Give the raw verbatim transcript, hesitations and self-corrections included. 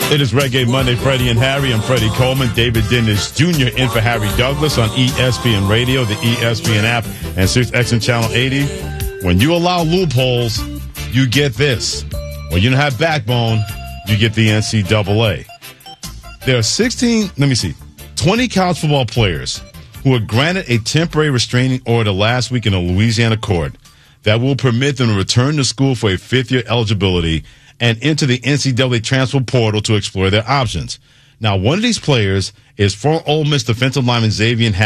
It is Reggae Monday, Freddie and Harry. I'm Freddie Coleman. David Dennis Junior in for Harry Douglas on E S P N Radio, the E S P N app, and Sirius X M Channel eighty. When you allow loopholes, you get this. When you don't have backbone, you get the N C double A. There are sixteen, let me see, twenty college football players who were granted a temporary restraining order last week in a Louisiana court that will permit them to return to school for a fifth-year eligibility and enter the N C double A transfer portal to explore their options. Now, one of these players is former Ole Miss defensive lineman Xavier